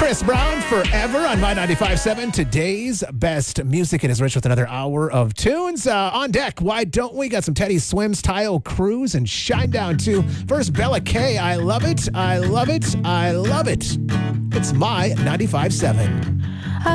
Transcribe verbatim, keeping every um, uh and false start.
Chris Brown, Forever on My ninety-five point seven. Today's best music. It is Rich with another hour of tunes. Uh, on deck, why don't we? Got some Teddy Swims, Tile Cruz, and Shinedown too. First, Bella K. I love it. I love it. I love it. It's My ninety-five point seven.